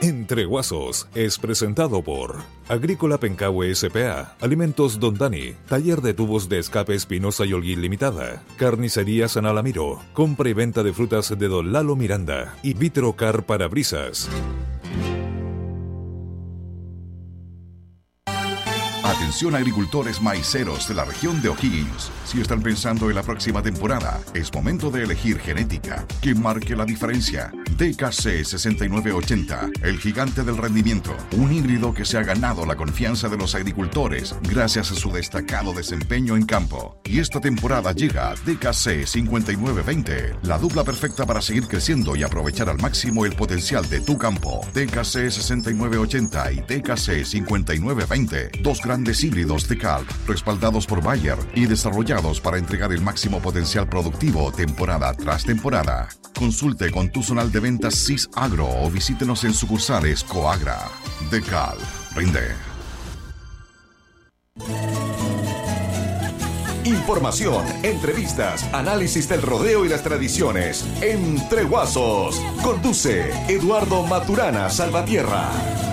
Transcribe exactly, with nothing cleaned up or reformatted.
Entre Guasos es presentado por Agrícola Pencahue S P A, Alimentos Don Dani, Taller de Tubos de Escape Espinosa y Holguín Limitada, Carnicería San Alamiro, compra y venta de frutas de Don Lalo Miranda y Vitrocar Parabrisas. Atención agricultores maiceros de la región de O'Higgins. Si están pensando en la próxima temporada, es momento de elegir genética que marque la diferencia. D K C sesenta y nueve ochenta, el gigante del rendimiento. Un híbrido que se ha ganado la confianza de los agricultores gracias a su destacado desempeño en campo. Y esta temporada llega D K C cincuenta y nueve veinte, la dupla perfecta para seguir creciendo y aprovechar al máximo el potencial de tu campo. D K C sesenta y nueve ochenta y D K C cincuenta y nueve veinte, dos grandes híbridos de C A L, respaldados por Bayer y desarrollados para entregar el máximo potencial productivo temporada tras temporada. Consulte con tu zonal de ventas Sisagro o visítenos en sucursales Coagra. De C A L, rinde. Información, entrevistas, análisis del rodeo y las tradiciones. Entre Guasos. Conduce Eduardo Maturana Salvatierra.